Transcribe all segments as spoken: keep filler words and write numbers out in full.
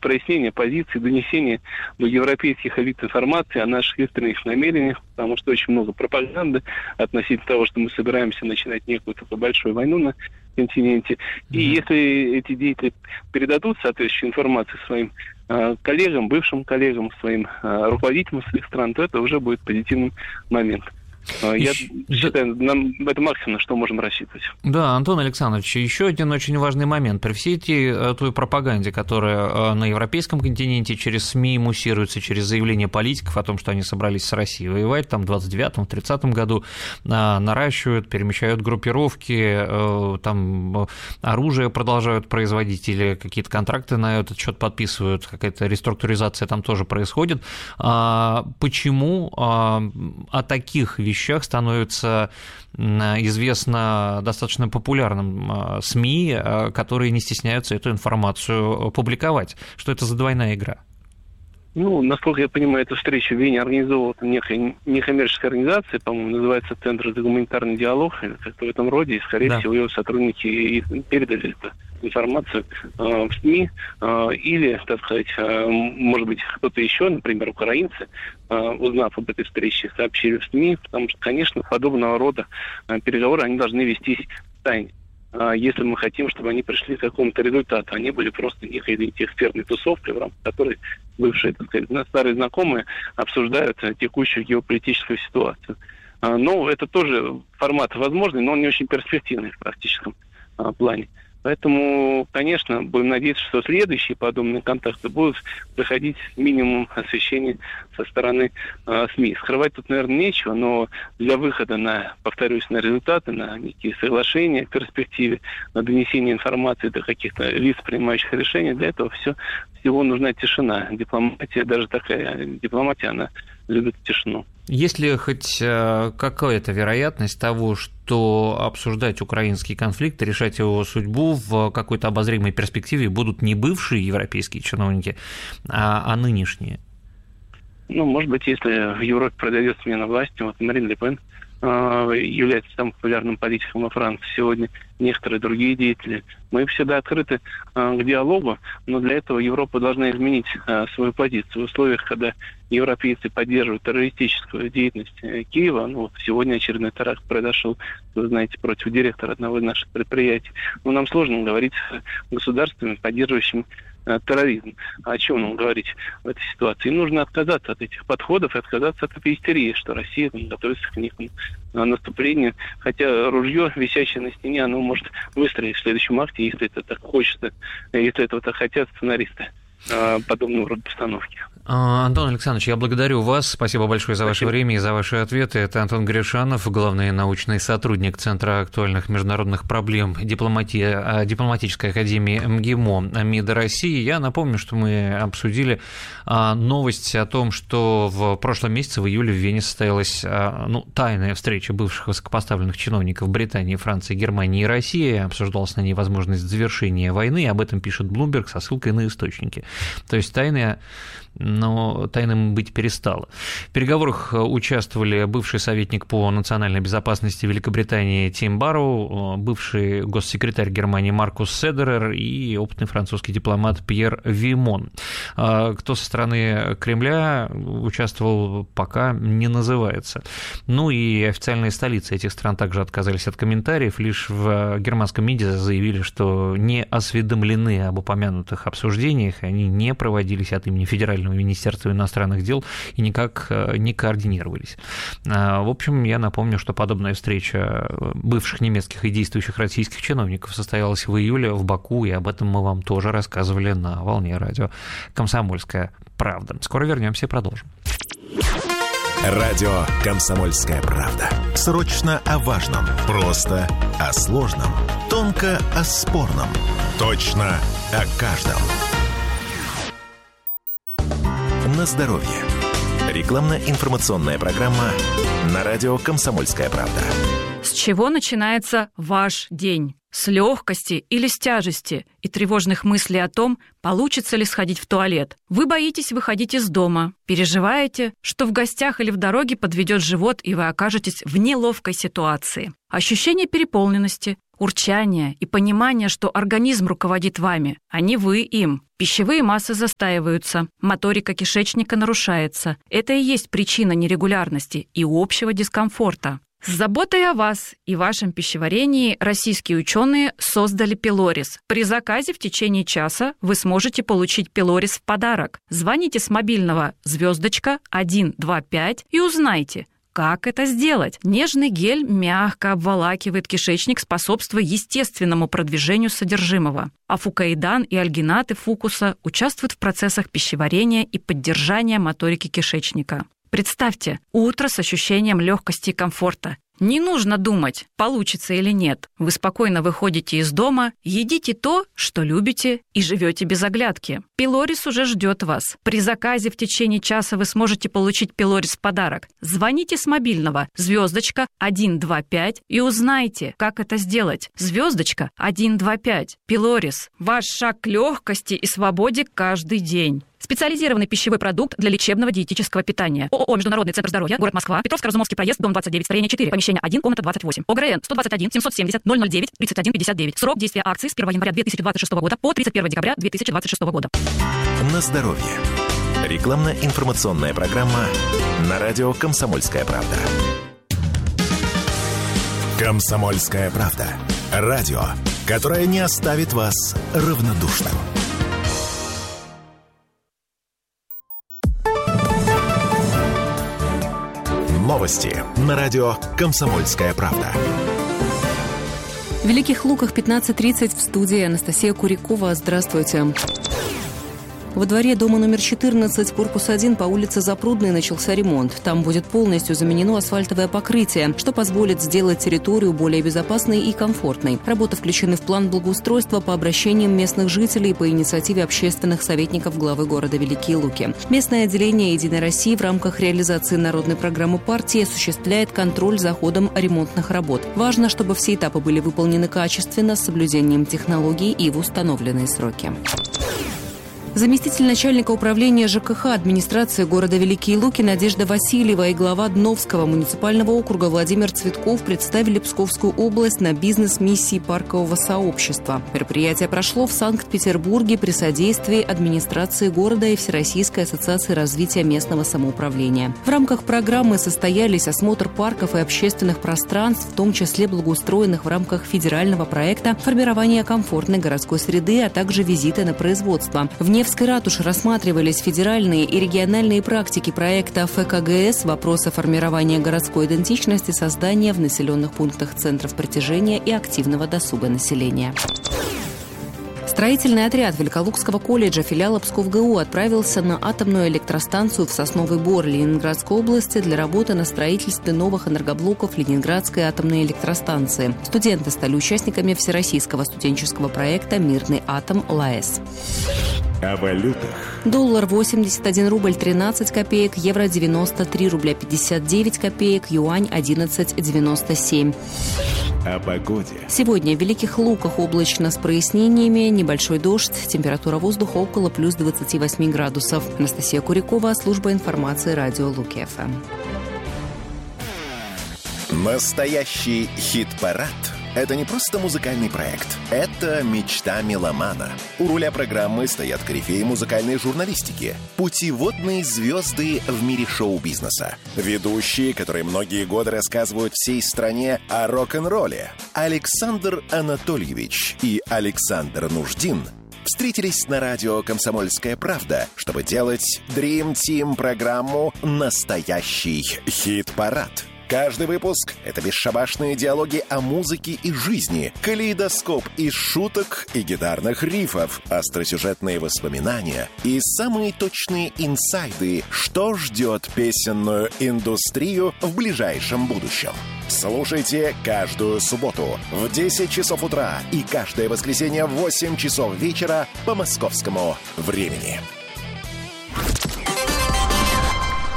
прояснения позиций, донесения до европейских элит информации о наших искренних намерениях, потому что очень много пропаганды относительно того, что мы собираемся начинать некую такую большую войну на континенте. И mm-hmm. если эти деятели передадут соответствующую информацию своим э, коллегам, бывшим коллегам, своим э, руководителям своих стран, то это уже будет позитивным моментом. Я еще... считаю, нам это максимум, на что можем рассчитывать. Да, Антон Александрович, еще один очень важный момент. При всей этой той пропаганде, которая на европейском континенте через СМИ муссируется, через заявления политиков о том, что они собрались с Россией воевать, там в двадцать девятом, тридцатом году наращивают, перемещают группировки, там оружие продолжают производить или какие-то контракты на этот счет подписывают, какая-то реструктуризация там тоже происходит. Почему о таких вещах вещах становится известно достаточно популярным СМИ, которые не стесняются эту информацию публиковать? Что это за двойная игра? Ну, насколько я понимаю, эту встречу в Вене организовала некая некоммерческая организация, по-моему, называется Центр за гуманитарный диалог, или как-то в этом роде, и, скорее да. всего, ее сотрудники и передали эту информацию э, в СМИ, э, или, так сказать, э, может быть, кто-то еще, например, украинцы, э, узнав об этой встрече, сообщили в СМИ, потому что, конечно, подобного рода э, переговоры, они должны вестись в тайне. Если мы хотим, чтобы они пришли к какому-то результату. Они были просто некой экспертной тусовкой, в рамках которой бывшие, так сказать, старые знакомые обсуждают текущую геополитическую ситуацию. Но это тоже формат возможный, но он не очень перспективный в практическом плане. Поэтому, конечно, будем надеяться, что следующие подобные контакты будут проходить минимум освещения со стороны э, СМИ. Скрывать тут, наверное, нечего, но для выхода на, повторюсь, на результаты, на некие соглашения в перспективе, на донесение информации до каких-то лиц, принимающих решения, для этого все, всего нужна тишина. Дипломатия, даже такая дипломатия, она любит тишину. Есть ли хоть какая-то вероятность того, что обсуждать украинский конфликт, решать его судьбу в какой-то обозримой перспективе будут не бывшие европейские чиновники, а, а нынешние? Ну, может быть, если в Европе произойдет смена власти, вот Марин Ле Пен является самым популярным политиком во Франции сегодня, некоторые другие деятели. Мы всегда открыты к диалогу, но для этого Европа должна изменить свою позицию. В условиях, когда европейцы поддерживают террористическую деятельность Киева, ну, сегодня очередной теракт произошел, вы знаете, против директора одного из наших предприятий, но нам сложно говорить с государствами, поддерживающими терроризм. О чем нам говорить в этой ситуации? Им нужно отказаться от этих подходов и отказаться от этой истерии, что Россия там готовится к некому наступлению. Хотя ружье, висящее на стене, оно может выстрелить в следующем акте, если это так хочется, если этого так хотят сценаристы подобного рода постановки. Антон Александрович, я благодарю вас. Спасибо большое за ваше Спасибо. время и за ваши ответы. Это Антон Гришанов, главный научный сотрудник Центра актуальных международных проблем дипломатии, дипломатической академии МГИМО МИДа России. Я напомню, что мы обсудили новость о том, что в прошлом месяце, в июле, в Вене состоялась ну, тайная встреча бывших высокопоставленных чиновников Британии, Франции, Германии и России. Обсуждалась на ней возможность завершения войны. Об этом пишет Bloomberg со ссылкой на источники. То есть тайная но тайным быть перестало. В переговорах участвовали бывший советник по национальной безопасности Великобритании Тим Барроу, бывший госсекретарь Германии Маркус Седерер и опытный французский дипломат Пьер Вимон. Кто со стороны Кремля участвовал, пока не называется. Ну и официальные столицы этих стран также отказались от комментариев, лишь в германском МИДе заявили, что не осведомлены об упомянутых обсуждениях, они не проводились от имени Федерального Министерства иностранных дел и никак не координировались. В общем, я напомню, что подобная встреча бывших немецких и действующих российских чиновников состоялась в июле в Баку, и об этом мы вам тоже рассказывали на волне радио «Комсомольская правда». Скоро вернемся и продолжим. Радио «Комсомольская правда». Срочно о важном, просто о сложном, тонко о спорном, точно о каждом. На здоровье. Рекламно-информационная программа на радио «Комсомольская правда». С чего начинается ваш день? С легкости или с тяжести и тревожных мыслей о том, получится ли сходить в туалет. Вы боитесь выходить из дома, переживаете, что в гостях или в дороге подведет живот, и вы окажетесь в неловкой ситуации. Ощущение переполненности, урчание и понимание, что организм руководит вами, а не вы им. Пищевые массы застаиваются, моторика кишечника нарушается. Это и есть причина нерегулярности и общего дискомфорта. С заботой о вас и вашем пищеварении российские ученые создали пилорис. При заказе в течение часа вы сможете получить пилорис в подарок. Звоните с мобильного звездочка один два пять и узнайте, как это сделать. Нежный гель мягко обволакивает кишечник, способствуя естественному продвижению содержимого. А фукоидан и альгинаты фукуса участвуют в процессах пищеварения и поддержания моторики кишечника. Представьте, утро с ощущением легкости и комфорта. Не нужно думать, получится или нет. Вы спокойно выходите из дома, едите то, что любите, и живете без оглядки. Пилорис уже ждет вас. При заказе в течение часа вы сможете получить пилорис в подарок. Звоните с мобильного звездочка один два пять и узнайте, как это сделать. Звездочка один два пять. Пилорис. Ваш шаг к легкости и свободе каждый день. Специализированный пищевой продукт для лечебного диетического питания. ООО «Международный центр здоровья», город Москва, Петровско-Разумовский проезд, дом двадцать девять, строение четыре, помещение один, комната двадцать восемь. ОГРН сто двадцать один семьсот семьдесят ноль ноль девять тридцать один пятьдесят девять. Срок действия акции с первого января две тысячи двадцать шестого года по тридцать первого декабря две тысячи двадцать шестого года. На здоровье. Рекламно-информационная программа на радио «Комсомольская правда». «Комсомольская правда». Радио, которое не оставит вас равнодушным. Новости на радио «Комсомольская правда». В Великих Луках пятнадцать тридцать в студии Анастасия Курякова. Здравствуйте. Во дворе дома номер четырнадцать, корпус один, по улице Запрудной начался ремонт. Там будет полностью заменено асфальтовое покрытие, что позволит сделать территорию более безопасной и комфортной. Работы включены в план благоустройства по обращениям местных жителей по инициативе общественных советников главы города Великие Луки. Местное отделение «Единой России» в рамках реализации народной программы партии осуществляет контроль за ходом ремонтных работ. Важно, чтобы все этапы были выполнены качественно, с соблюдением технологий и в установленные сроки. Заместитель начальника управления ЖКХ администрации города Великие Луки Надежда Васильева и глава Дновского муниципального округа Владимир Цветков представили Псковскую область на бизнес-миссии паркового сообщества. Мероприятие прошло в Санкт-Петербурге при содействии администрации города и Всероссийской ассоциации развития местного самоуправления. В рамках программы состоялись осмотр парков и общественных пространств, в том числе благоустроенных в рамках федерального проекта формирования комфортной городской среды, а также визиты на производство. В Невской ратуше рассматривались федеральные и региональные практики проекта ФКГС, вопросы формирования городской идентичности, создания в населенных пунктах центров притяжения и активного досуга населения. Строительный отряд Великолукского колледжа филиала ПсковГУ отправился на атомную электростанцию в Сосновый Бор Ленинградской области для работы на строительстве новых энергоблоков Ленинградской атомной электростанции. Студенты стали участниками всероссийского студенческого проекта «Мирный атом ЛАЭС». О валютах. Доллар восемьдесят один рубль тринадцать копеек, евро девяносто три рубля пятьдесят девять копеек, юань одиннадцать девяносто семь. О погоде. Сегодня в Великих Луках облачно с прояснениями, небольшой дождь, температура воздуха около плюс двадцати восьми градусов. Анастасия Курякова, служба информации радио Луки-ФМ. Настоящий хит-парад – это не просто музыкальный проект. Это мечта меломана. У руля программы стоят корифеи музыкальной журналистики, путеводные звезды в мире шоу-бизнеса, ведущие, которые многие годы рассказывают всей стране о рок-н-ролле. Александр Анатольевич и Александр Нуждин встретились на радио «Комсомольская правда», чтобы делать Dream Team программу «Настоящий хит-парад». Каждый выпуск — это бесшабашные диалоги о музыке и жизни, калейдоскоп из шуток и гитарных рифов, остросюжетные воспоминания и самые точные инсайды, что ждет песенную индустрию в ближайшем будущем. Слушайте каждую субботу в десять часов утра и каждое воскресенье в восемь часов вечера по московскому времени.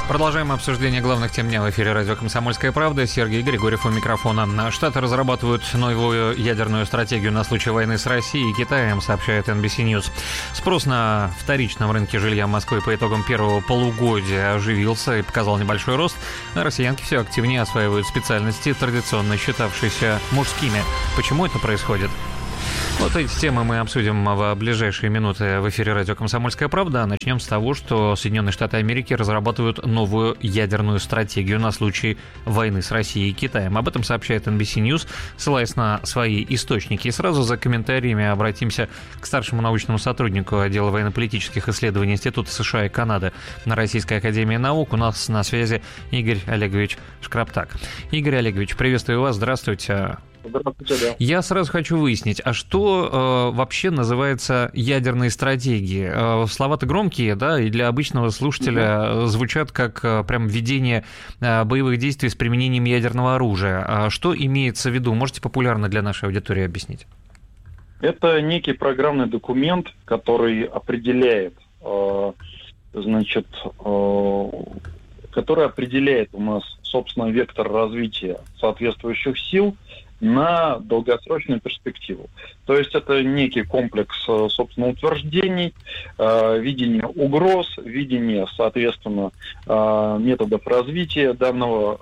Продолжаем обсуждение главных тем дня в эфире радио «Комсомольская правда». Сергей Григорьев у микрофона. Штаты разрабатывают новую ядерную стратегию на случай войны с Россией и Китаем, сообщает эн би си News. Спрос на вторичном рынке жилья Москвы по итогам первого полугодия оживился и показал небольшой рост. Россиянки все активнее осваивают специальности, традиционно считавшиеся мужскими. Почему это происходит? Вот эти темы мы обсудим в ближайшие минуты в эфире радио «Комсомольская правда». Начнем с того, что Соединенные Штаты Америки разрабатывают новую ядерную стратегию на случай войны с Россией и Китаем. Об этом сообщает эн би си News, ссылаясь на свои источники. И сразу за комментариями обратимся к старшему научному сотруднику отдела военно-политических исследований Института США и Канады на Российской академии наук. У нас на связи Игорь Олегович Шкраптак. Игорь Олегович, приветствую вас, здравствуйте. Здравствуйте, да. Я сразу хочу выяснить, а что э, вообще называется ядерной стратегией? Э, слова-то громкие, да, и для обычного слушателя mm-hmm. звучат как э, прям ведение э, боевых действий с применением ядерного оружия. А что имеется в виду? Можете популярно для нашей аудитории объяснить? Это некий программный документ, который определяет, э, значит, э, который определяет у нас, собственно, вектор развития соответствующих сил на долгосрочную перспективу. То есть это некий комплекс, собственно, утверждений, э, видение угроз, видение, соответственно, э, методов развития данного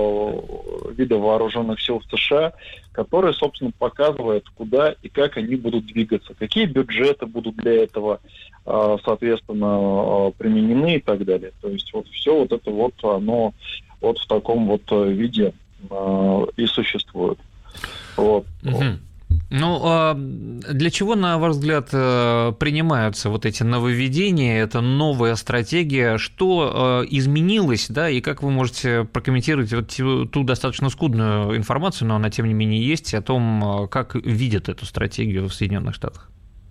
э, вида вооруженных сил в США, который, собственно, показывает, куда и как они будут двигаться, какие бюджеты будут для этого, э, соответственно, э, применены и так далее. То есть вот все вот это вот, оно вот в таком вот виде э, и существует. Вот. Угу. Ну, а для чего, на ваш взгляд, принимаются вот эти нововведения, это новая стратегия? Что изменилось, да, и как вы можете прокомментировать вот ту достаточно скудную информацию, но она, тем не менее, есть, о том, как видят эту стратегию в Соединенных Штатах?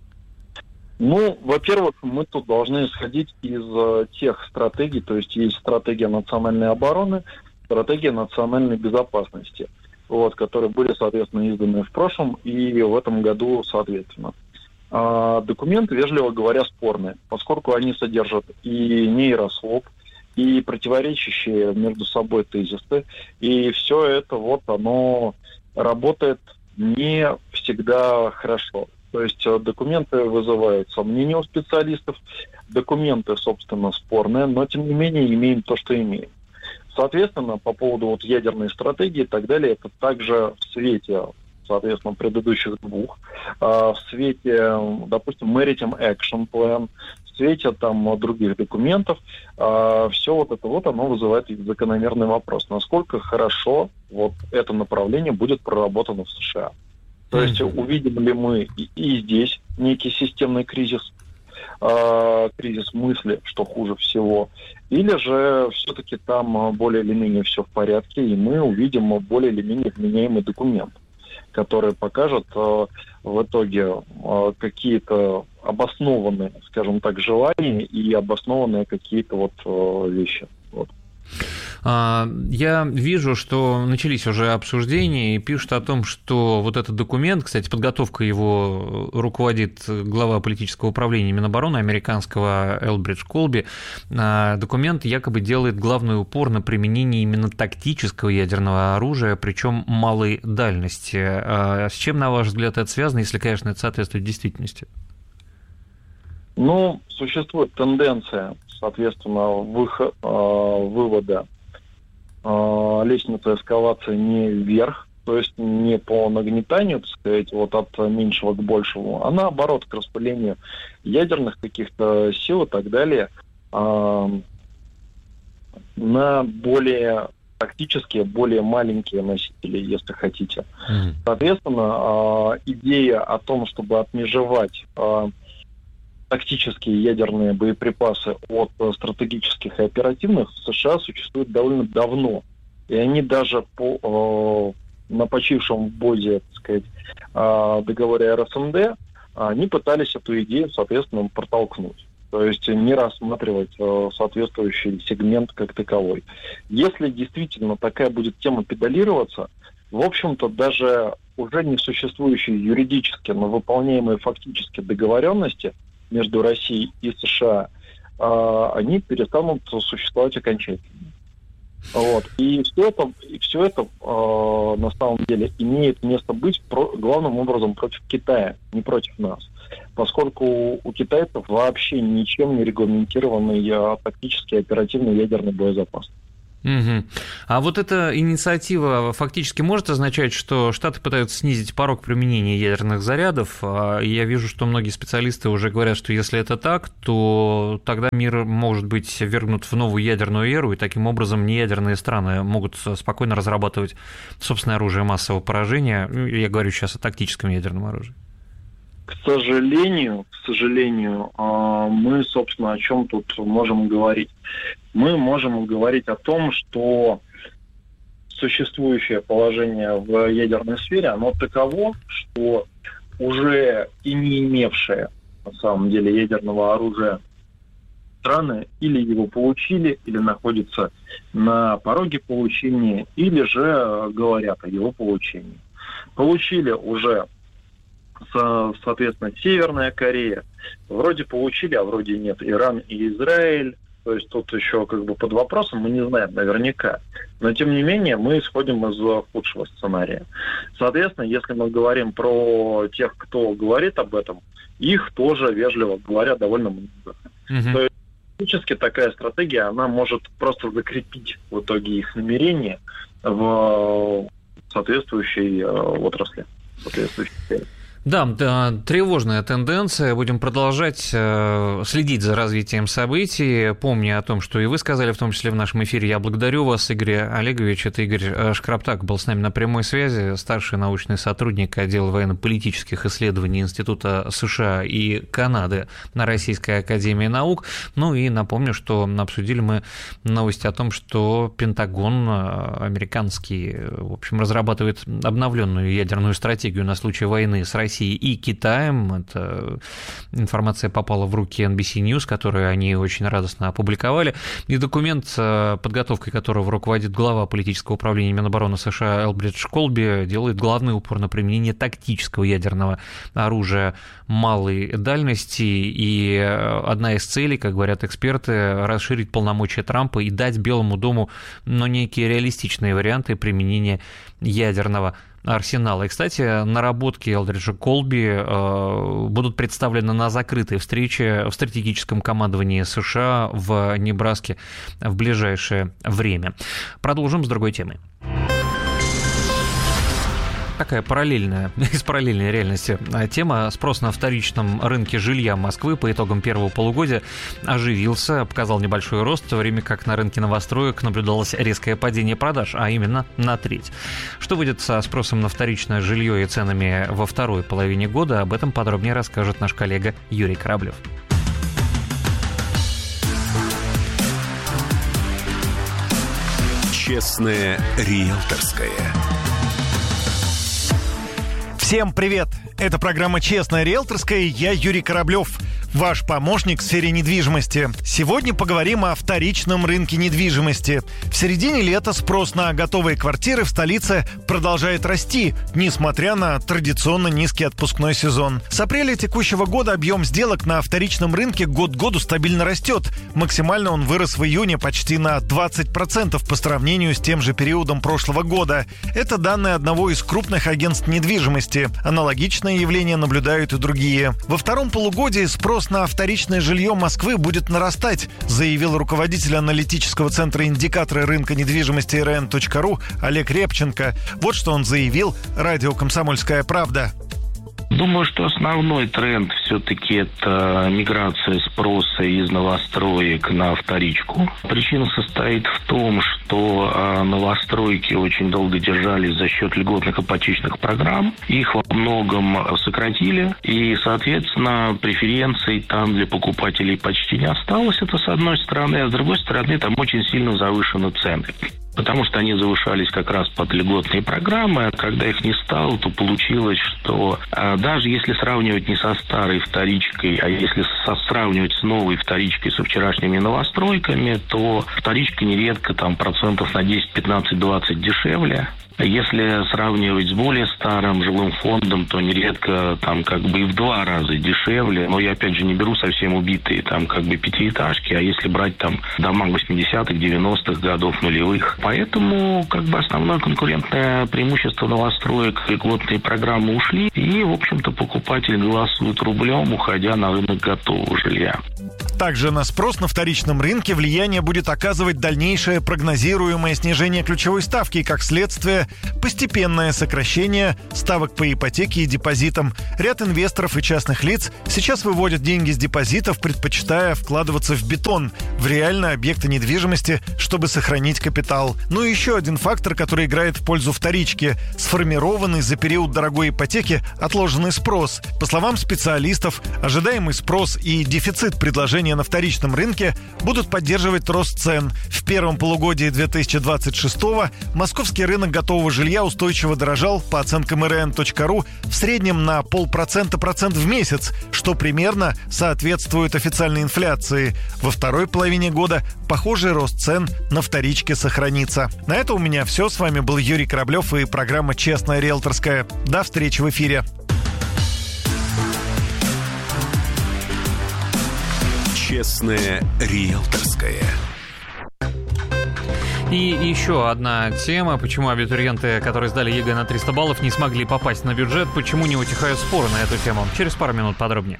Ну, во-первых, мы тут должны исходить из тех стратегий, то есть есть стратегия национальной обороны, стратегия национальной безопасности. Вот, которые были, соответственно, изданы в прошлом и в этом году, соответственно. А, документы, вежливо говоря, спорные, поскольку они содержат и нейрослоп, и противоречащие между собой тезисы, и все это вот оно работает не всегда хорошо. То есть документы вызывают сомнения у специалистов, документы, собственно, спорные, но тем не менее имеем то, что имеем. Соответственно, по поводу вот ядерной стратегии и так далее, это также в свете, соответственно, предыдущих двух, э, в свете, допустим, Maritime Action Plan, в свете там других документов, э, все вот это вот, оно вызывает закономерный вопрос, насколько хорошо вот это направление будет проработано в США. То есть увидим ли мы и, и здесь некий системный кризис, э, кризис мысли, что хуже всего, или же все-таки там более или менее все в порядке, и мы увидим более или менее вменяемый документ, который покажет э, в итоге э, какие-то обоснованные, скажем так, желания и обоснованные какие-то вот э, вещи. Вот. Я вижу, что начались уже обсуждения и пишут о том, что вот этот документ, кстати, подготовка его руководит глава политического управления Минобороны американского Элбридж Колби, документ якобы делает главный упор на применение именно тактического ядерного оружия, причем малой дальности. С чем, на ваш взгляд, это связано, если, конечно, это соответствует действительности? Ну, существует тенденция, соответственно, выход, э, вывода э, лестницы эскалации не вверх, то есть не по нагнетанию, так сказать, вот от меньшего к большему, а наоборот, к распылению ядерных каких-то сил и так далее э, на более тактические, более маленькие носители, если хотите. Mm-hmm. Соответственно, э, идея о том, чтобы отмежевать э, тактические ядерные боеприпасы от стратегических и оперативных в США существуют довольно давно. И они даже по, э, на почившем в Бозе, так сказать, э, договоре эр эс эм дэ, они пытались эту идею, соответственно, протолкнуть. То есть не рассматривать э, соответствующий сегмент как таковой. Если действительно такая будет тема педалироваться, в общем-то, даже уже не существующие юридически, но выполняемые фактически договоренности между Россией и США они перестанут существовать окончательно. Вот. И все это, и все это э, на самом деле имеет место быть про, главным образом против Китая, не против нас. Поскольку у китайцев вообще ничем не регламентированный э, тактический оперативный ядерный боезапас. Угу. А вот эта инициатива фактически может означать, что Штаты пытаются снизить порог применения ядерных зарядов? Я вижу, что многие специалисты уже говорят, что если это так, то тогда мир может быть ввергнут в новую ядерную эру, и таким образом неядерные страны могут спокойно разрабатывать собственное оружие массового поражения. Я говорю сейчас о тактическом ядерном оружии. К сожалению, к сожалению, мы, собственно, о чем тут можем говорить? Мы можем говорить о том, что существующее положение в ядерной сфере, оно таково, что уже и не имевшие, на самом деле, ядерного оружия страны или его получили, или находятся на пороге получения, или же говорят о его получении. Получили уже, соответственно, Северная Корея, вроде получили, а вроде нет, Иран и Израиль. То есть тут еще как бы под вопросом, мы не знаем наверняка. Но тем не менее мы исходим из худшего сценария. Соответственно, если мы говорим про тех, кто говорит об этом, их тоже, вежливо говоря, довольно много. Mm-hmm. То есть фактически такая стратегия, она может просто закрепить в итоге их намерения в соответствующей э, отрасли, соответствующей сфере. Да, да, тревожная тенденция. Будем продолжать э, следить за развитием событий. Помня о том, что и вы сказали, в том числе в нашем эфире. Я благодарю вас, Игорь Олегович. Это Игорь Шкраптак был с нами на прямой связи, старший научный сотрудник отдела военно-политических исследований Института США и Канады на Российской академии наук. Ну и напомню, что обсудили мы новости о том, что Пентагон американский, в общем, разрабатывает обновленную ядерную стратегию на случай войны с Россией и Китаем. Эта информация попала в руки эн би си News, которую они очень радостно опубликовали. И документ, подготовкой которого руководит глава политического управления Минобороны США Элбридж Колби, делает главный упор на применение тактического ядерного оружия малой дальности. И одна из целей, как говорят эксперты, расширить полномочия Трампа и дать Белому дому, но некие реалистичные варианты применения ядерного арсенала. И, кстати, наработки Элдриджа Колби э, будут представлены на закрытой встрече в стратегическом командовании США в Небраске в ближайшее время. Продолжим с другой темой. Такая параллельная, из параллельной реальности тема. Спрос на вторичном рынке жилья Москвы по итогам первого полугодия оживился, показал небольшой рост, в то время как на рынке новостроек наблюдалось резкое падение продаж, а именно на треть. Что будет со спросом на вторичное жилье и ценами во второй половине года, об этом подробнее расскажет наш коллега Юрий Кораблев. Честное риэлторское. Всем привет! Это программа «Честная риэлторская», и я Юрий Кораблев, ваш помощник в сфере недвижимости. Сегодня поговорим о вторичном рынке недвижимости. В середине лета спрос на готовые квартиры в столице продолжает расти, несмотря на традиционно низкий отпускной сезон. С апреля текущего года объем сделок на вторичном рынке год к году стабильно растет. Максимально он вырос в июне почти на двадцать процентов по сравнению с тем же периодом прошлого года. Это данные одного из крупных агентств недвижимости. Аналогичное явление наблюдают и другие. Во втором полугодии спрос на вторичное жилье Москвы будет нарастать, заявил руководитель аналитического центра индикаторы рынка недвижимости эр эн точка ру Олег Рябченко. Вот что он заявил радио «Комсомольская правда». Думаю, что основной тренд все-таки это миграция спроса из новостроек на вторичку. Причина состоит в том, что новостройки очень долго держались за счет льготных ипотечных программ. Их во многом сократили, и, соответственно, преференций там для покупателей почти не осталось. Это с одной стороны, а с другой стороны, там очень сильно завышены цены. Потому что они завышались как раз под льготные программы, а когда их не стало, то получилось, что а, даже если сравнивать не со старой вторичкой, а если со, сравнивать с новой вторичкой, со вчерашними новостройками, то вторичка нередко там процентов на десять, пятнадцать, двадцать дешевле. Если сравнивать с более старым жилым фондом, то нередко там как бы и в два раза дешевле. Но я опять же не беру совсем убитые там как бы пятиэтажки, а если брать там дома восьмидесятых, девяностых годов, нулевых. Поэтому как бы основное конкурентное преимущество новостроек льготные программы ушли. И, в общем-то, покупатель голосует рублем, уходя на рынок готового жилья. Также на спрос на вторичном рынке влияние будет оказывать дальнейшее прогнозируемое снижение ключевой ставки и, как следствие, постепенное сокращение ставок по ипотеке и депозитам. Ряд инвесторов и частных лиц сейчас выводят деньги с депозитов, предпочитая вкладываться в бетон, в реальные объекты недвижимости, чтобы сохранить капитал. Ну и еще один фактор, который играет в пользу вторички – сформированный за период дорогой ипотеки отложенный спрос. По словам специалистов, ожидаемый спрос и дефицит предложения на вторичном рынке будут поддерживать рост цен. В первом полугодии две тысячи двадцать шестого московский рынок готового жилья устойчиво дорожал, по оценкам эр эн точка ру, в среднем на полпроцента процент в месяц, что примерно соответствует официальной инфляции. Во второй половине года похожий рост цен на вторичке сохранится. На это у меня все. С вами был Юрий Кораблев и программа «Честная риэлторская». До встречи в эфире. Честная риэлторская. И еще одна тема, почему абитуриенты, которые сдали ЕГЭ на триста баллов, не смогли попасть на бюджет, почему не утихают споры на эту тему. Через пару минут подробнее.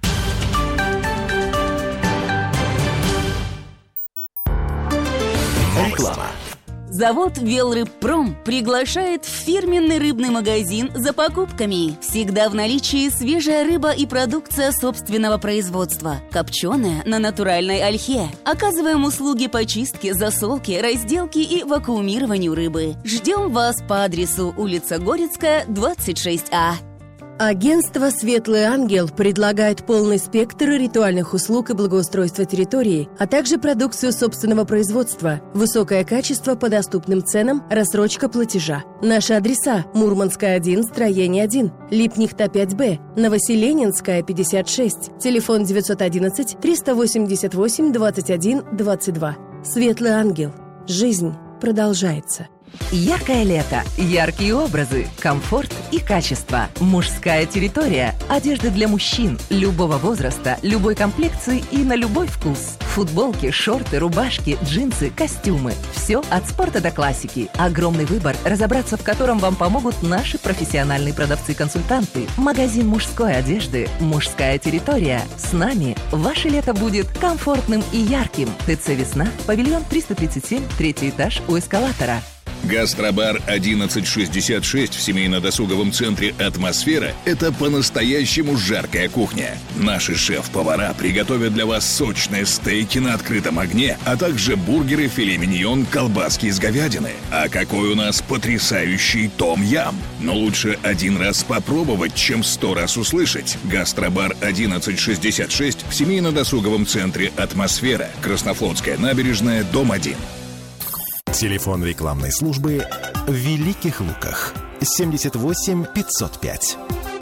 Реклама. Завод «Велрыбпром» приглашает в фирменный рыбный магазин за покупками. Всегда в наличии свежая рыба и продукция собственного производства. Копченая на натуральной ольхе. Оказываем услуги по чистке, засолке, разделке и вакуумированию рыбы. Ждем вас по адресу улица Горецкая, двадцать шесть А. Агентство «Светлый ангел» предлагает полный спектр ритуальных услуг и благоустройства территории, а также продукцию собственного производства, высокое качество по доступным ценам, рассрочка платежа. Наши адреса: Мурманская, один, строение один, Липнихта, пять Б, Новоселенинская, пятьдесят шесть, телефон девятьсот одиннадцать триста восемьдесят восемь двадцать один двадцать два. «Светлый ангел». Жизнь продолжается. Яркое лето, яркие образы, комфорт и качество. Мужская территория. Одежда для мужчин любого возраста, любой комплекции и на любой вкус. Футболки, шорты, рубашки, джинсы, костюмы. Все от спорта до классики. Огромный выбор, разобраться в котором вам помогут наши профессиональные продавцы-консультанты. Магазин мужской одежды «Мужская территория». С нами ваше лето будет комфортным и ярким. ТЦ «Весна», павильон триста тридцать семь, третий этаж у эскалатора. Гастробар одиннадцать шестьдесят шесть в семейно-досуговом центре «Атмосфера» — это по-настоящему жаркая кухня. Наши шеф-повара приготовят для вас сочные стейки на открытом огне, а также бургеры, филе миньон, колбаски из говядины. А какой у нас потрясающий том-ям! Но лучше один раз попробовать, чем сто раз услышать. Гастробар одиннадцать шестьдесят шесть в семейно-досуговом центре «Атмосфера», Краснофлотская набережная, дом один. Телефон рекламной службы в Великих Луках. семьдесят восемь пятьсот пять.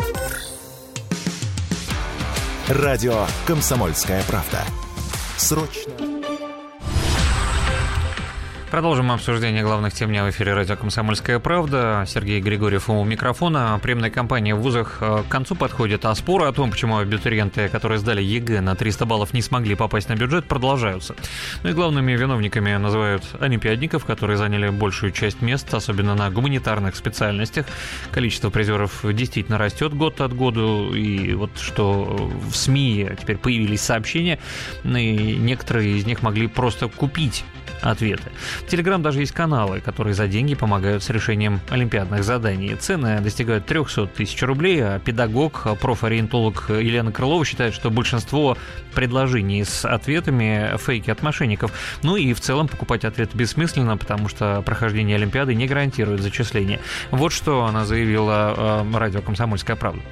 Радио «Комсомольская правда». Срочно. Продолжим обсуждение главных тем дня в эфире радио «Комсомольская правда». Сергей Григорьев у микрофона. Приемная кампания в вузах к концу подходит, а споры о том, почему абитуриенты, которые сдали ЕГЭ на триста баллов, не смогли попасть на бюджет, продолжаются. Ну и главными виновниками называют олимпиадников, которые заняли большую часть мест, особенно на гуманитарных специальностях. Количество призеров действительно растет год от года, и вот что в СМИ теперь появились сообщения, и некоторые из них могли просто купить ответы. В Телеграм даже есть каналы, которые за деньги помогают с решением олимпиадных заданий. Цены достигают триста тысяч рублей, а педагог, профориентолог Елена Крылова считает, что большинство предложений с ответами — фейки от мошенников. Ну и в целом покупать ответы бессмысленно, потому что прохождение олимпиады не гарантирует зачисление. Вот что она заявила радио «Комсомольская правда».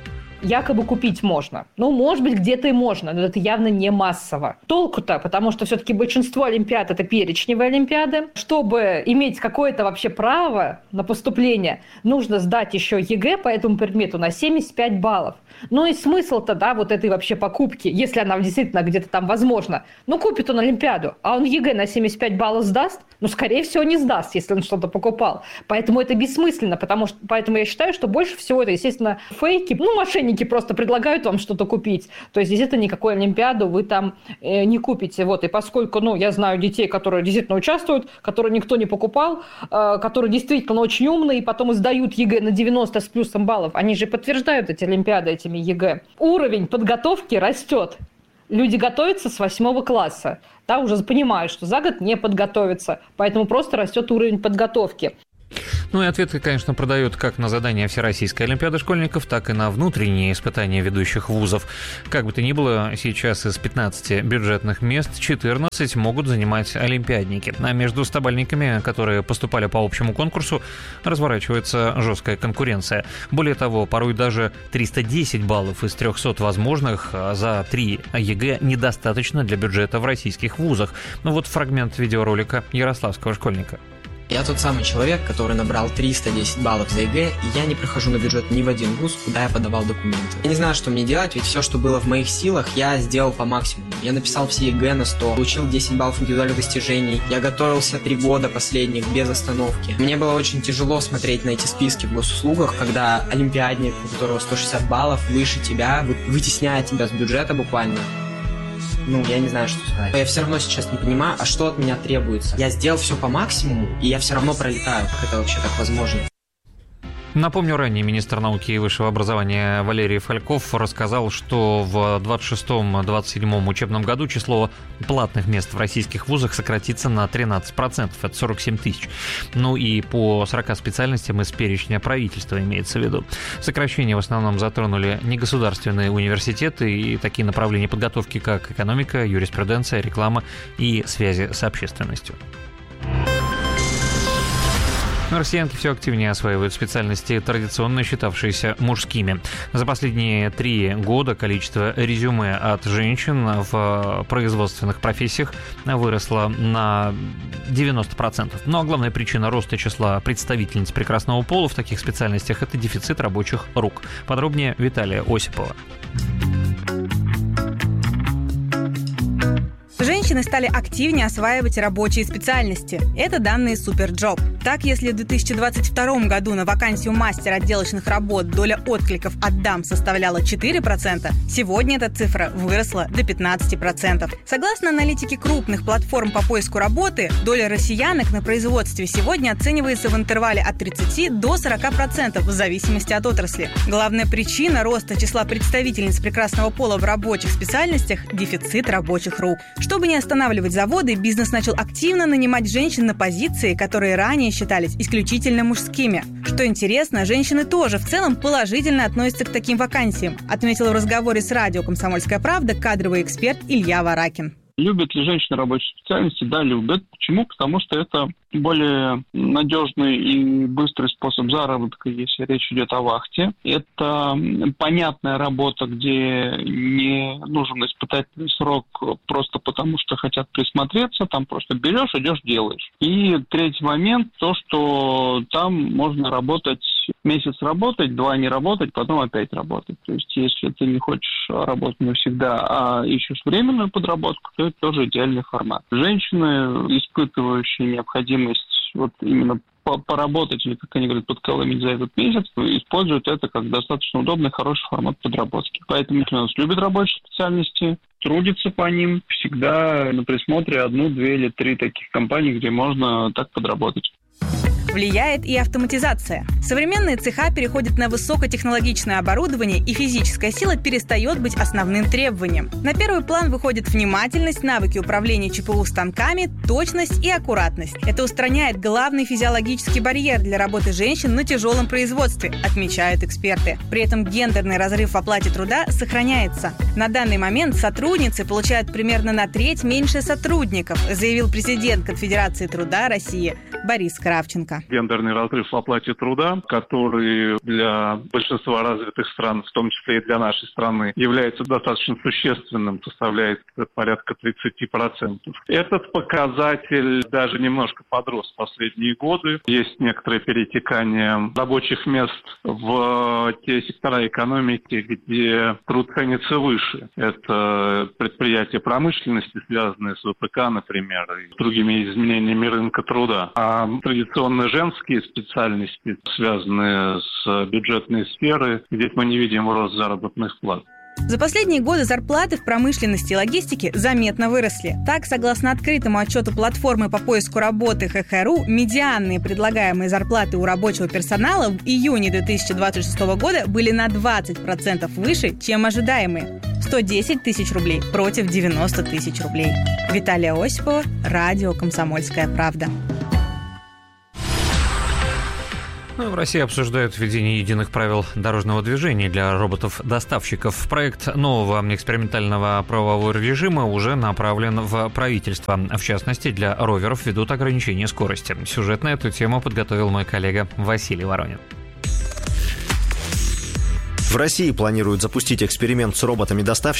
якобы купить можно. Ну, может быть, где-то и можно, но это явно не массово. Толку-то, потому что все-таки большинство олимпиад – это перечневые олимпиады. Чтобы иметь какое-то вообще право на поступление, нужно сдать еще ЕГЭ по этому предмету на семьдесят пять баллов. Ну и смысл-то, да, вот этой вообще покупки, если она действительно где-то там возможна. Ну, купит он олимпиаду, а он ЕГЭ на семьдесят пять баллов сдаст? Ну, скорее всего, не сдаст, если он что-то покупал. Поэтому это бессмысленно, потому что, поэтому я считаю, что больше всего это, естественно, фейки. Ну, мошенники просто предлагают вам что-то купить. То есть, действительно, никакой олимпиаду вы там э, не купите. Вот. И поскольку, ну, я знаю детей, которые действительно участвуют, которые никто не покупал, э, которые действительно очень умные, и потом сдают ЕГЭ на девяносто с плюсом баллов, они же подтверждают эти олимпиады этими ЕГЭ. Уровень подготовки растет. Люди готовятся с восьмого класса. Да, уже понимают, что за год не подготовятся. Поэтому просто растет уровень подготовки. Ну и ответы, конечно, продают как на задания Всероссийской олимпиады школьников, так и на внутренние испытания ведущих вузов. Как бы то ни было, сейчас из пятнадцати бюджетных мест четырнадцать могут занимать олимпиадники. А между стобальниками, которые поступали по общему конкурсу, разворачивается жесткая конкуренция. Более того, порой даже триста десять баллов из трехсот возможных за три ЕГЭ недостаточно для бюджета в российских вузах. Ну вот фрагмент видеоролика ярославского школьника. Я тот самый человек, который набрал триста десять баллов за ЕГЭ, и я не прохожу на бюджет ни в один вуз, куда я подавал документы. Я не знаю, что мне делать, ведь все, что было в моих силах, я сделал по максимуму. Я написал все ЕГЭ на сто, получил десять баллов индивидуальных достижений. Я готовился три года последних без остановки. Мне было очень тяжело смотреть на эти списки в госуслугах, когда олимпиадник, у которого сто шестьдесят баллов, выше тебя, вытесняет тебя с бюджета буквально. Ну, я не знаю, что сказать. Я все равно сейчас не понимаю, а что от меня требуется. Я сделал все по максимуму, и я все равно пролетаю. Как это вообще так возможно? Напомню, ранее министр науки и высшего образования Валерий Фальков рассказал, что в двадцать шестом — двадцать седьмом учебном году число платных мест в российских вузах сократится на тринадцать процентов, это сорок семь тысяч. Ну и по сорока специальностям из перечня правительства имеется в виду. Сокращения в основном затронули негосударственные университеты и такие направления подготовки, как экономика, юриспруденция, реклама и связи с общественностью. Россиянки все активнее осваивают специальности, традиционно считавшиеся мужскими. За последние три года количество резюме от женщин в производственных профессиях выросло на девяносто процентов. Ну а главная причина роста числа представительниц прекрасного пола в таких специальностях – это дефицит рабочих рук. Подробнее Виталия Осипова. Женщины стали активнее осваивать рабочие специальности. Это данные Суперджоп. Так, если в две тысячи двадцать втором году на вакансию мастера отделочных работ доля откликов от дам составляла четыре процента, сегодня эта цифра выросла до пятнадцать процентов. Согласно аналитике крупных платформ по поиску работы, доля россиянок на производстве сегодня оценивается в интервале от тридцати до сорока процентов в зависимости от отрасли. Главная причина роста числа представительниц прекрасного пола в рабочих специальностях – дефицит рабочих рук. Чтобы не останавливать заводы, бизнес начал активно нанимать женщин на позиции, которые ранее считались исключительно мужскими. Что интересно, женщины тоже в целом положительно относятся к таким вакансиям, отметил в разговоре с радио «Комсомольская правда» кадровый эксперт Илья Варакин. Любят ли женщины рабочие специальности? Да, любят. Почему? Потому что это более надежный и быстрый способ заработка, если речь идет о вахте. Это понятная работа, где не нужен испытательный срок просто потому, что хотят присмотреться. Там просто берешь, идешь, делаешь. И третий момент, то, что там можно работать, месяц работать, два не работать, потом опять работать. То есть, если ты не хочешь работать навсегда, а ищешь временную подработку, то это тоже идеальный формат. Женщины, испытывающие необходимость вот именно поработать, или, как они говорят, подколымить за этот месяц, используют это как достаточно удобный, хороший формат подработки. Поэтому если у нас любят рабочие специальности, трудятся по ним, всегда на присмотре одну, две или три таких компании, где можно так подработать. Влияет и автоматизация. Современные цеха переходят на высокотехнологичное оборудование, и физическая сила перестает быть основным требованием. На первый план выходит внимательность, навыки управления ЧПУ станками, точность и аккуратность. Это устраняет главный физиологический барьер для работы женщин на тяжелом производстве, отмечают эксперты. При этом гендерный разрыв в оплате труда сохраняется. На данный момент сотрудницы получают примерно на треть меньше сотрудников, заявил президент Конфедерации труда России Борис Кравченко. гендерный разрыв в оплате труда, который для большинства развитых стран, в том числе и для нашей страны, является достаточно существенным, составляет порядка тридцать процентов. Этот показатель даже немножко подрос в последние годы. Есть некоторое перетекание рабочих мест в те сектора экономики, где труд ценится выше. Это предприятия промышленности, связанные с ВПК, например, и с другими изменениями рынка труда. А традиционно женские специальности, связанные с бюджетной сферой, здесь мы не видим рост заработных плат. За последние годы зарплаты в промышленности и логистике заметно выросли. Так, согласно открытому отчету платформы по поиску работы ха ха ру, медианные предлагаемые зарплаты у рабочего персонала в июне две тысячи двадцать шестого года были на двадцать процентов выше, чем ожидаемые. сто десять тысяч рублей против девяносто тысяч рублей. Виталия Осипова, радио «Комсомольская правда». Ну, в России обсуждают введение единых правил дорожного движения для роботов-доставщиков. Проект нового экспериментального правового режима уже направлен в правительство. В частности, для роверов ведут ограничения скорости. Сюжет на эту тему подготовил мой коллега Василий Воронин. В России планируют запустить эксперимент с роботами-доставщиками